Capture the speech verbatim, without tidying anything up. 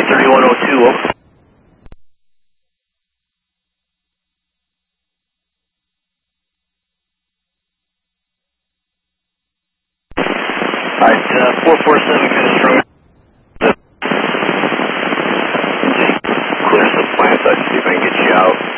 thirty-one oh two, over. Alright, uh, four four seven finish from clears the plant, I see if I can get you out.